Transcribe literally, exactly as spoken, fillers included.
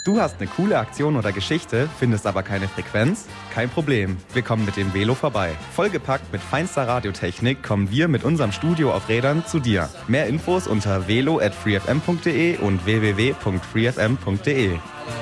Du hast eine coole Aktion oder Geschichte, findest aber keine Frequenz? Kein Problem, wir kommen mit dem Velo vorbei. Vollgepackt mit feinster Radiotechnik kommen wir mit unserem Studio auf Rädern zu dir. Mehr Infos unter velo at freefm punkt de und w w w punkt freefm punkt de.